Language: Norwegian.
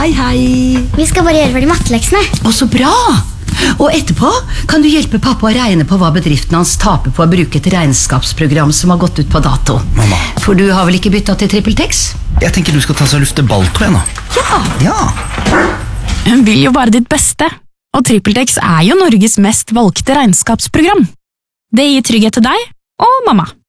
Hei, hei. Vi skal bare gjøre ferdig matteleksene. Å, så bra. Og etterpå kan du hjelpe pappa å regne på hva bedriften hans taper på å bruke et regnskapsprogram som har gått ut på dato. Mamma. For du har vel ikke byttet til TrippelTex? Jeg tenker du skal ta seg og lufte Balto igjen, da. Ja. Hun vil jo bare ditt beste, og TrippelTex er jo Norges mest valgte regnskapsprogram. Det gir trygghet til deg og mamma.